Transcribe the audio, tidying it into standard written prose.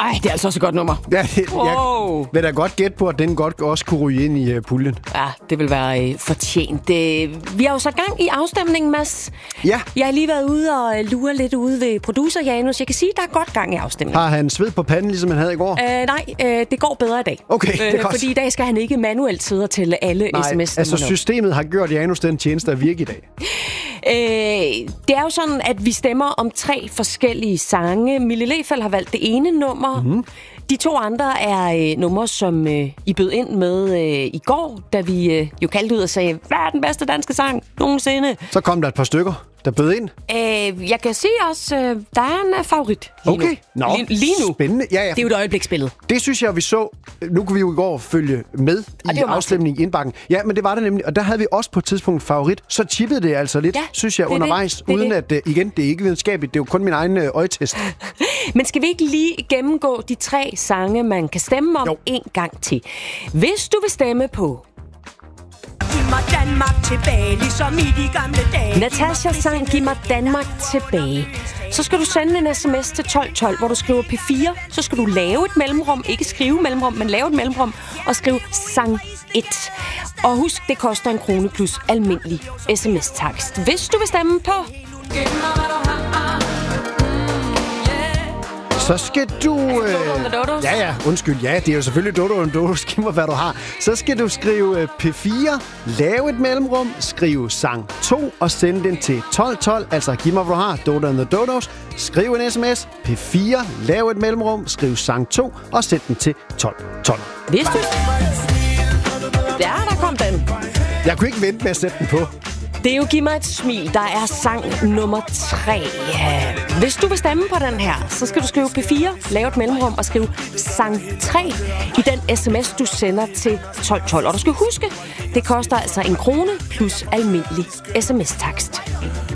Ej, det er altså også et godt nummer. Ja, jeg vil da godt gætte på, at den godt også kunne ryge ind i puljen. Ja, det vil være fortjent. Vi har jo så gang i afstemningen, Mads. Ja. Jeg har lige været ude og lure lidt ude ved producer Janus. Jeg kan sige, at der er godt gang i afstemningen. Har han sved på panden, ligesom han havde i går? Nej, det går bedre i dag. Okay, det er godt. Fordi i dag skal han ikke manuelt sidde og tælle alle sms'er. Altså systemet har gjort Janus den tjeneste at virke i dag. Det er jo sådan, at vi stemmer om 3 forskellige sange. Mille Lefeld har valgt det ene nummer. Mm-hmm. De 2 andre er numre, som I bød ind med i går, da vi jo kaldte ud og sagde, hvad er den bedste danske sang nogensinde? Så kom der et par stykker, der bød ind. Jeg kan sige også, der er en favorit lige okay. nu. Nå, lige nu. Spændende. Ja. Det er jo et øjebliksbillede. Det synes jeg, vi så. Nu kunne vi jo i går følge med i afstemningen i indbakken. Ja, men det var det nemlig. Og der havde vi også på et tidspunkt favorit. Så tippede det altså lidt, synes jeg, undervejs. Uden at, igen, det er ikke videnskabeligt. Det er jo kun min egen øjetest. Men skal vi ikke lige gennemgå de 3 sange, man kan stemme om en gang til? Hvis du vil stemme på Giv mig Danmark tilbage, ligesom i de gamle dage. Natasha sang Giv mig Danmark tilbage. Så skal du sende en sms til 1212, hvor du skriver P4. Så skal du lave et mellemrum. Ikke skrive mellemrum, men lave et mellemrum. Og skrive sang 1. Og husk, det koster 1 krone plus almindelig sms-takst. Hvis du vil stemme på så skal du... undskyld. Ja, det er jo selvfølgelig Dodo og Dodo. Giv mig, hvad du har. Så skal du skrive P4, lave et mellemrum, skrive sang 2 og sende den til 1212. Altså, giv mig, hvad du har. Dodo and the Dodos. Skriv en sms. P4, lave et mellemrum, skrive sang 2 og send den til 1212. Hvis du... Ja, der kom den. Jeg kunne ikke vente med at sætte den på. Det er jo Giv mig et smil, der er sang nummer 3. Hvis du vil stemme på den her, så skal du skrive P4, lave et mellemrum og skrive sang 3 i den sms, du sender til 1212. Og du skal huske, det koster altså 1 krone plus almindelig sms-takst.